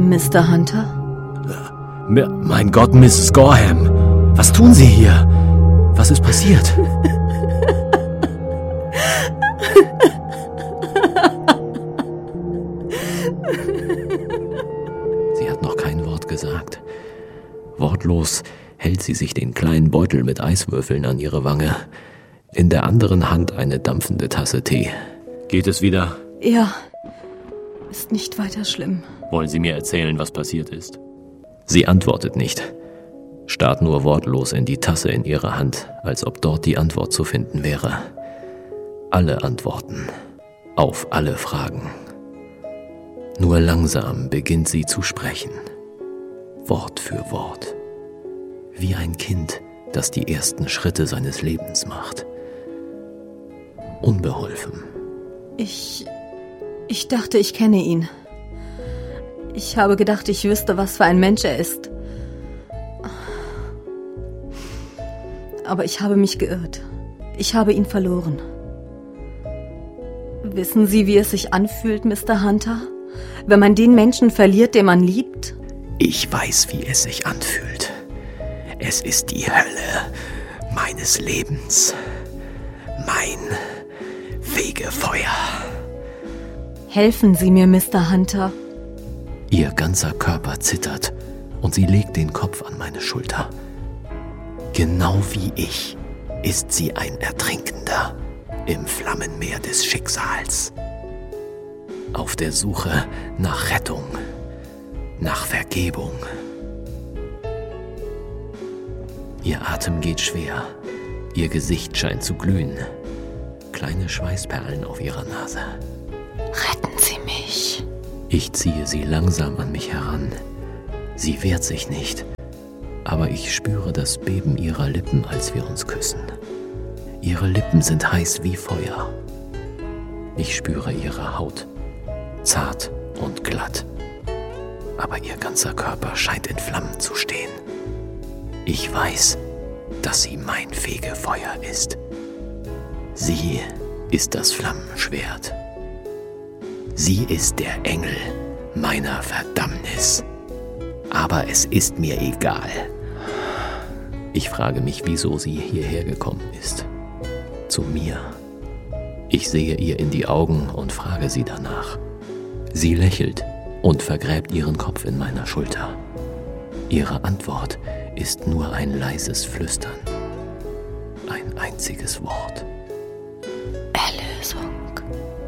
Mr. Hunter? Mein Gott, Mrs. Gorham, was tun Sie hier? Was ist passiert? Sie hat noch kein Wort gesagt. Wortlos hält sie sich den kleinen Beutel mit Eiswürfeln an ihre Wange. In der anderen Hand eine dampfende Tasse Tee. Geht es wieder? Ja, ist nicht weiter schlimm. Wollen Sie mir erzählen, was passiert ist? Sie antwortet nicht, starrt nur wortlos in die Tasse in ihrer Hand, als ob dort die Antwort zu finden wäre. Alle Antworten auf alle Fragen. Nur langsam beginnt sie zu sprechen, Wort für Wort, wie ein Kind, das die ersten Schritte seines Lebens macht. Unbeholfen. Ich dachte, ich kenne ihn. Ich habe gedacht, ich wüsste, was für ein Mensch er ist. Aber ich habe mich geirrt. Ich habe ihn verloren. Wissen Sie, wie es sich anfühlt, Mr. Hunter, wenn man den Menschen verliert, den man liebt? Ich weiß, wie es sich anfühlt. Es ist die Hölle meines Lebens. Mein Fegefeuer. Helfen Sie mir, Mr. Hunter. Ihr ganzer Körper zittert und sie legt den Kopf an meine Schulter. Genau wie ich ist sie ein Ertrinkender im Flammenmeer des Schicksals. Auf der Suche nach Rettung, nach Vergebung. Ihr Atem geht schwer, ihr Gesicht scheint zu glühen. Kleine Schweißperlen auf ihrer Nase. Retten Sie mich. Ich ziehe sie langsam an mich heran. Sie wehrt sich nicht, aber ich spüre das Beben ihrer Lippen, als wir uns küssen. Ihre Lippen sind heiß wie Feuer. Ich spüre ihre Haut, zart und glatt, aber ihr ganzer Körper scheint in Flammen zu stehen. Ich weiß, dass sie mein Fegefeuer ist. Sie ist das Flammenschwert. Sie ist der Engel meiner Verdammnis. Aber es ist mir egal. Ich frage mich, wieso sie hierher gekommen ist. Zu mir. Ich sehe ihr in die Augen und frage sie danach. Sie lächelt und vergräbt ihren Kopf in meiner Schulter. Ihre Antwort ist nur ein leises Flüstern. Ein einziges Wort.